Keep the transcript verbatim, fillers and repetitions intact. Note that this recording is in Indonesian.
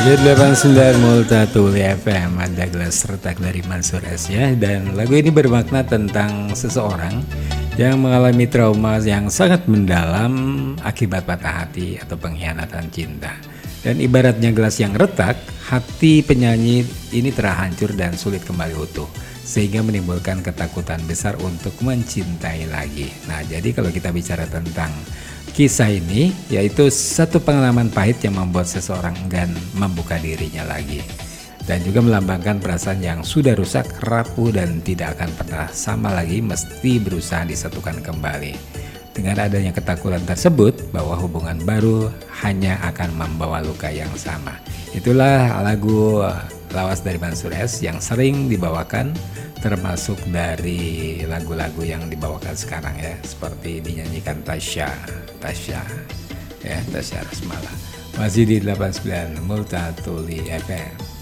Ya delapan puluh sembilan Multatuli F M, ada gelas retak dari Mansur S ya. Dan lagu ini bermakna tentang seseorang yang mengalami trauma yang sangat mendalam akibat patah hati atau pengkhianatan cinta. Dan ibaratnya gelas yang retak, hati penyanyi ini terhancur dan sulit kembali utuh, sehingga menimbulkan ketakutan besar untuk mencintai lagi. Nah, jadi kalau kita bicara tentang kisah ini, yaitu satu pengalaman pahit yang membuat seseorang enggan membuka dirinya lagi, dan juga melambangkan perasaan yang sudah rusak, rapuh, dan tidak akan pernah sama lagi, mesti berusaha disatukan kembali. Dengan adanya ketakutan tersebut bahwa hubungan baru hanya akan membawa luka yang sama. Itulah lagu lawas dari Mansur S yang sering dibawakan, termasuk dari lagu-lagu yang dibawakan sekarang ya, seperti dinyanyikan Tasya, Tasya, ya Tasya Rasmala. Masih di delapan puluh sembilan Multatuli F M.